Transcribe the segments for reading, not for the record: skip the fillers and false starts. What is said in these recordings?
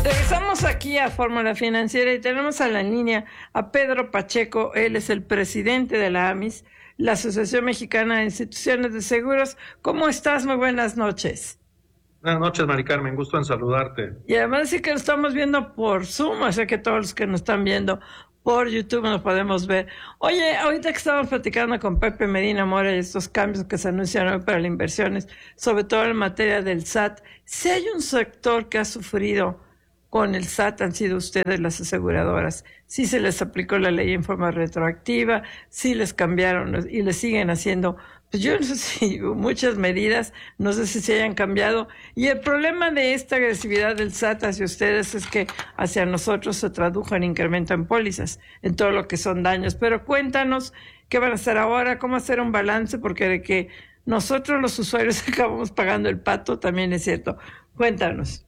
Regresamos aquí a Fórmula Financiera y tenemos a la línea a Pedro Pacheco. Él es el presidente de la AMIS, la Asociación Mexicana de Instituciones de Seguros. ¿Cómo estás? Muy buenas noches. Buenas noches, Mari Carmen, gusto en saludarte. Y además sí que lo estamos viendo por Zoom, o sea que todos los que nos están viendo por YouTube nos podemos ver. Oye, ahorita que estamos platicando con Pepe Medina Mora y estos cambios que se anuncian hoy para las inversiones, sobre todo en materia del SAT, si hay un sector que ha sufrido con el SAT, han sido ustedes, las aseguradoras. Sí se les aplicó la ley en forma retroactiva, sí les cambiaron y les siguen haciendo, pues yo no sé si muchas medidas, no sé si se hayan cambiado. Y el problema de esta agresividad del SAT hacia ustedes es que hacia nosotros se tradujo en incremento en pólizas, en todo lo que son daños. Pero cuéntanos qué van a hacer ahora, cómo hacer un balance, porque de que nosotros los usuarios acabamos pagando el pato, también es cierto. Cuéntanos.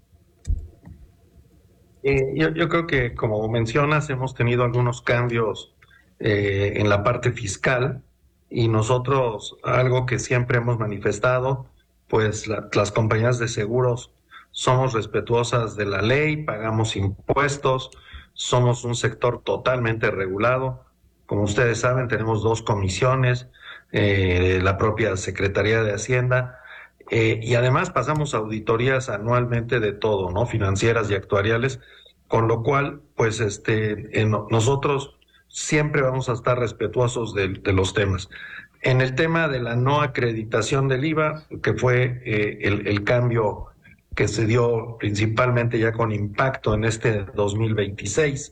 Yo creo que, como mencionas, hemos tenido algunos cambios en la parte fiscal y nosotros, algo que siempre hemos manifestado, pues las compañías de seguros somos respetuosas de la ley, pagamos impuestos, somos un sector totalmente regulado. Como ustedes saben, tenemos 2 comisiones, la propia Secretaría de Hacienda, y además pasamos auditorías anualmente de todo, ¿no? Financieras y actuariales, con lo cual, pues, nosotros siempre vamos a estar respetuosos de los temas. En el tema de la no acreditación del IVA, que fue el cambio que se dio principalmente ya con impacto en este 2026,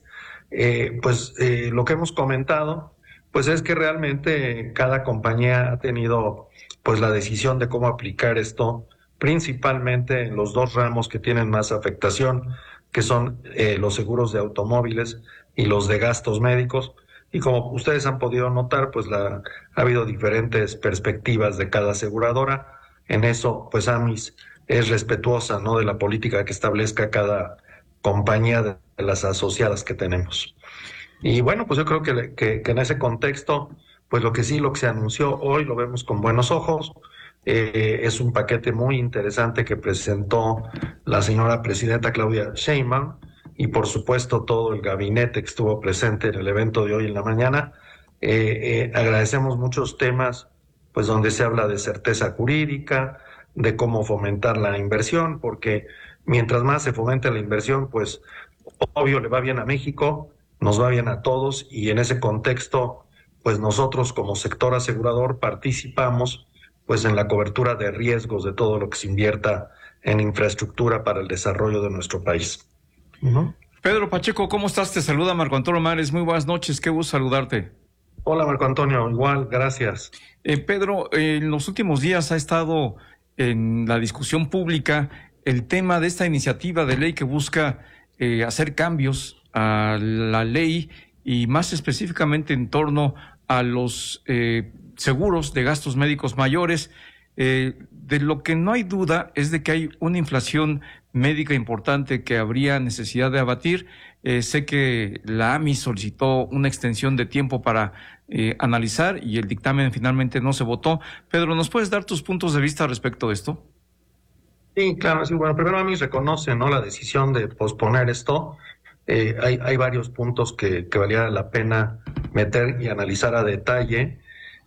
lo que hemos comentado, pues es que realmente cada compañía ha tenido pues la decisión de cómo aplicar esto, principalmente en los 2 ramos que tienen más afectación, que son los seguros de automóviles y los de gastos médicos. Y como ustedes han podido notar, pues ha habido diferentes perspectivas de cada aseguradora. En eso, pues AMIS es respetuosa, ¿no?, de la política que establezca cada compañía de las asociadas que tenemos. Y bueno, pues yo creo que en ese contexto, pues lo que se anunció hoy lo vemos con buenos ojos. Es un paquete muy interesante que presentó la señora presidenta Claudia Sheinbaum y por supuesto todo el gabinete que estuvo presente en el evento de hoy en la mañana. Agradecemos muchos temas, pues donde se habla de certeza jurídica, de cómo fomentar la inversión, porque mientras más se fomente la inversión, pues obvio le va bien a México, nos va bien a todos, y en ese contexto, pues nosotros como sector asegurador participamos pues en la cobertura de riesgos de todo lo que se invierta en infraestructura para el desarrollo de nuestro país. Pedro Pacheco, ¿cómo estás? Te saluda Marco Antonio Mares. Muy buenas noches, qué gusto saludarte. Hola Marco Antonio, igual, gracias. Pedro, en los últimos días ha estado en la discusión pública el tema de esta iniciativa de ley que busca hacer cambios a la ley y más específicamente en torno a los seguros de gastos médicos mayores. De lo que no hay duda es de que hay una inflación médica importante que habría necesidad de abatir. Sé que la AMIS solicitó una extensión de tiempo para analizar y el dictamen finalmente no se votó. Pedro, ¿nos puedes dar tus puntos de vista respecto de esto? Sí, claro, sí. Bueno, primero AMIS reconoce, ¿no?, la decisión de posponer esto. Hay varios puntos que valiera la pena meter y analizar a detalle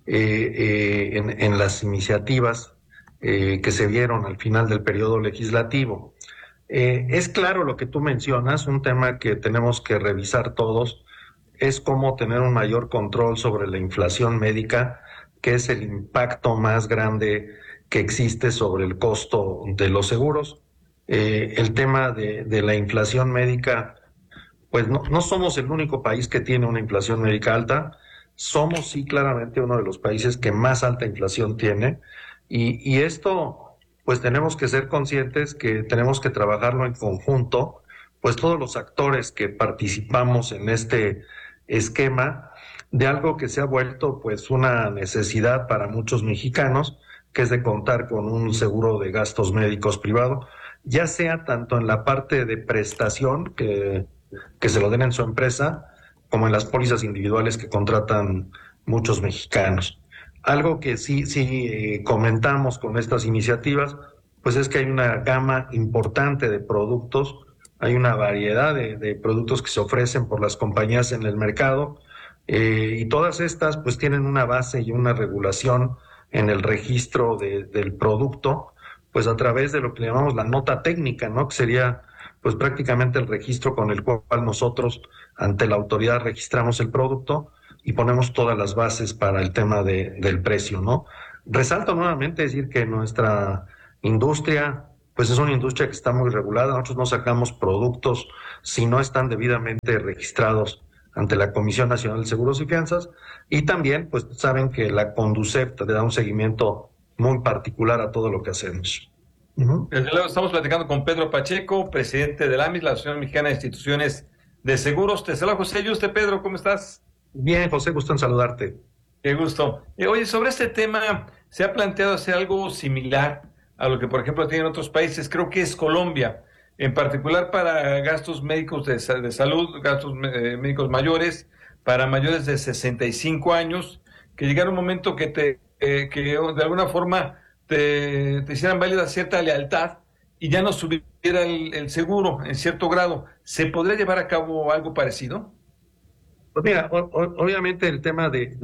en las iniciativas que se vieron al final del periodo legislativo. Es claro lo que tú mencionas, un tema que tenemos que revisar todos, es cómo tener un mayor control sobre la inflación médica, que es el impacto más grande que existe sobre el costo de los seguros. El tema de la inflación médica, pues no somos el único país que tiene una inflación médica alta, somos sí claramente uno de los países que más alta inflación tiene, y esto pues tenemos que ser conscientes que tenemos que trabajarlo en conjunto, pues todos los actores que participamos en este esquema de algo que se ha vuelto pues una necesidad para muchos mexicanos, que es de contar con un seguro de gastos médicos privado, ya sea tanto en la parte de prestación que se lo den en su empresa, como en las pólizas individuales que contratan muchos mexicanos. Algo que sí comentamos con estas iniciativas, pues es que hay una gama importante de productos hay una variedad de productos que se ofrecen por las compañías en el mercado, y todas estas pues tienen una base y una regulación en el registro del producto, pues a través de lo que llamamos la nota técnica, ¿no? Que sería pues prácticamente el registro con el cual nosotros ante la autoridad registramos el producto y ponemos todas las bases para el tema del precio, ¿no? Resalto nuevamente decir que nuestra industria pues es una industria que está muy regulada. Nosotros no sacamos productos si no están debidamente registrados ante la Comisión Nacional de Seguros y Fianzas, y también pues saben que la Conducef le da un seguimiento muy particular a todo lo que hacemos. Desde luego estamos platicando con Pedro Pacheco, presidente de la AMIS, la Asociación Mexicana de Instituciones de Seguros. Te saludo, José Yuste. Pedro, ¿cómo estás? Bien, José, gusto en saludarte. Qué gusto. Oye, sobre este tema, ¿se ha planteado hacer algo similar a lo que, por ejemplo, tienen otros países? Creo que es Colombia, en particular para gastos médicos de salud, gastos médicos mayores, para mayores de 65 años, que llegara un momento que que de alguna forma te hicieran válida cierta lealtad y ya no subiera el seguro en cierto grado. ¿Se podría llevar a cabo algo parecido? Pues mira, obviamente el tema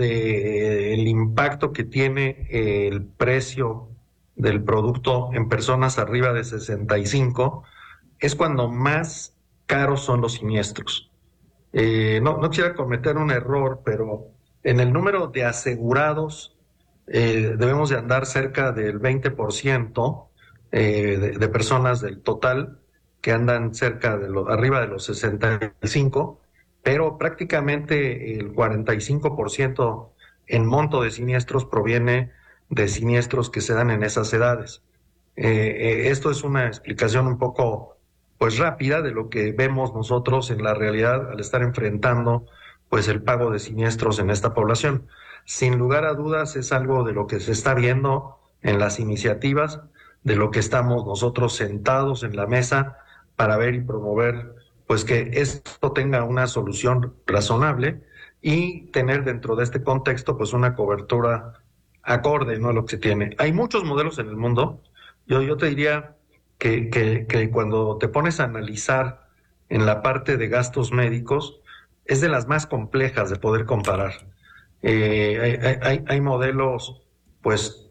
el impacto que tiene el precio del producto en personas arriba de 65 es cuando más caros son los siniestros. No quisiera cometer un error, pero en el número de asegurados debemos de andar cerca del 20% de personas del total que andan cerca arriba de los 65, pero prácticamente el 45% en monto de siniestros proviene de siniestros que se dan en esas edades. Esto es una explicación un poco pues rápida de lo que vemos nosotros en la realidad al estar enfrentando pues el pago de siniestros en esta población. Sin lugar a dudas es algo de lo que se está viendo en las iniciativas, de lo que estamos nosotros sentados en la mesa para ver y promover pues que esto tenga una solución razonable y tener dentro de este contexto pues una cobertura acorde, ¿no?, a lo que se tiene. Hay muchos modelos en el mundo. Yo te diría que cuando te pones a analizar en la parte de gastos médicos, es de las más complejas de poder comparar. Hay modelos pues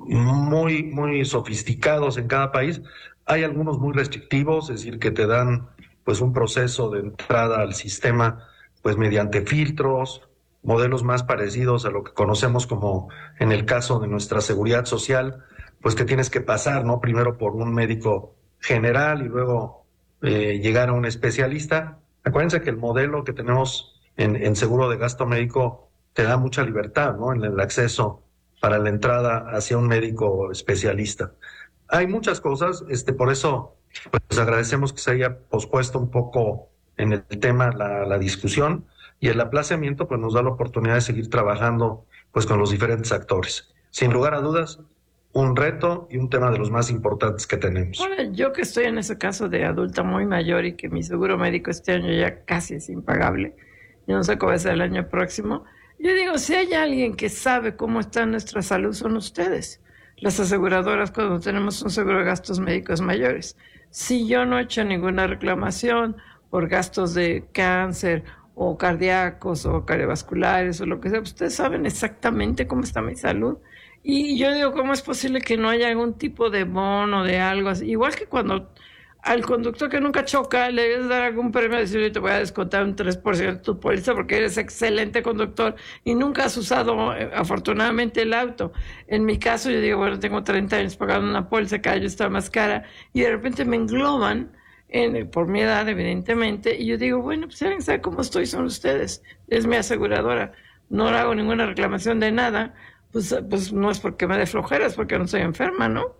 muy sofisticados en cada país. Hay algunos muy restrictivos, es decir, que te dan pues un proceso de entrada al sistema pues mediante filtros, modelos más parecidos a lo que conocemos como en el caso de nuestra seguridad social, pues que tienes que pasar, ¿no?, primero por un médico general y luego llegar a un especialista. Acuérdense que el modelo que tenemos en seguro de gasto médico te da mucha libertad, ¿no?, en el acceso para la entrada hacia un médico especialista. Hay muchas cosas, por eso pues agradecemos que se haya pospuesto un poco en el tema la discusión, y el aplazamiento pues nos da la oportunidad de seguir trabajando pues con los diferentes actores. Sin lugar a dudas, un reto y un tema de los más importantes que tenemos. Ahora, yo que estoy en ese caso de adulta muy mayor y que mi seguro médico este año ya casi es impagable, yo no sé cómo va a ser el año próximo, yo digo, si hay alguien que sabe cómo está nuestra salud, son ustedes, las aseguradoras, cuando tenemos un seguro de gastos médicos mayores. Si yo no he hecho ninguna reclamación por gastos de cáncer o cardíacos o cardiovasculares o lo que sea, ustedes saben exactamente cómo está mi salud. Y yo digo, ¿cómo es posible que no haya algún tipo de bono, de algo así? Igual que cuando al conductor que nunca choca le debes dar algún premio, decirle, te voy a descontar un 3% de tu póliza porque eres excelente conductor y nunca has usado afortunadamente el auto. En mi caso, yo digo, bueno, tengo 30 años pagando una póliza, cada año está más cara, y de repente me engloban por mi edad, evidentemente, y yo digo, bueno, pues alguien sabe cómo estoy, son ustedes, es mi aseguradora, no hago ninguna reclamación de nada, pues no es porque me dé flojera, es porque no estoy enferma, ¿no?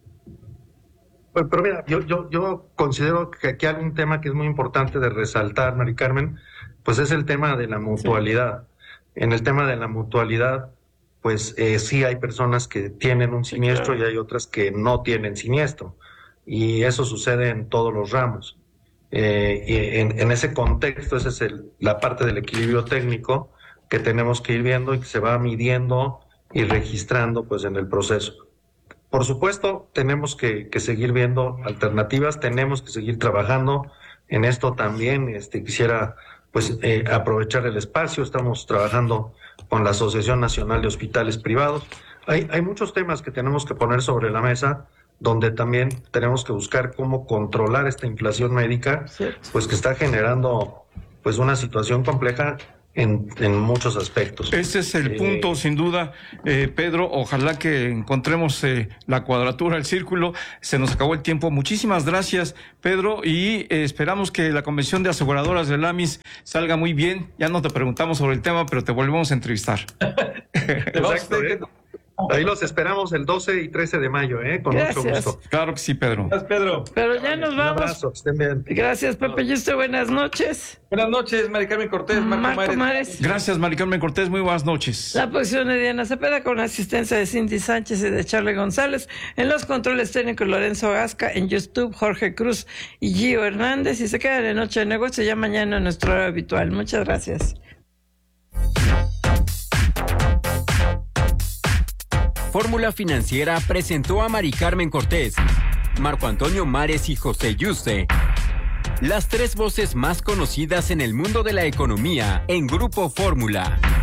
Pero mira, yo considero que aquí hay un tema que es muy importante de resaltar, Mari Carmen, pues es el tema de la mutualidad. Sí. En el tema de la mutualidad, pues sí hay personas que tienen un siniestro, sí, claro, y hay otras que no tienen siniestro. Y eso sucede en todos los ramos. Y en ese contexto, esa es la parte del equilibrio técnico que tenemos que ir viendo y que se va midiendo y registrando pues en el proceso. Por supuesto, tenemos que seguir viendo alternativas, tenemos que seguir trabajando En esto también quisiera pues aprovechar el espacio. Estamos trabajando con la Asociación Nacional de Hospitales Privados. Hay muchos temas que tenemos que poner sobre la mesa, donde también tenemos que buscar cómo controlar esta inflación médica, pues que está generando pues una situación compleja en muchos aspectos. Ese es el punto, sin duda, Pedro. Ojalá que encontremos la cuadratura, el círculo. Se nos acabó el tiempo. Muchísimas gracias, Pedro, y esperamos que la Convención de Aseguradoras del AMIS salga muy bien. Ya no te preguntamos sobre el tema, pero te volvemos a entrevistar. Exacto, Ahí los esperamos el 12 y 13 de mayo, con mucho gusto. Claro que sí, Pedro. Gracias, Pedro. Pero ya nos vamos. Un abrazo, estén bien. Gracias, Pepe Yuste, buenas noches. Buenas noches, Mari Carmen Cortés, Marco Mares. Gracias, Mari Carmen Cortés, muy buenas noches. La posición de Diana Cepeda con la asistencia de Cindy Sánchez y de Charlie González. En los controles técnicos Lorenzo Gasca, en YouTube Jorge Cruz y Gio Hernández. Y se queda de Noche de Negocio ya mañana en nuestro horario habitual. Muchas gracias. Fórmula Financiera presentó a Mari Carmen Cortés, Marco Antonio Mares y José Yuste, las tres voces más conocidas en el mundo de la economía en Grupo Fórmula.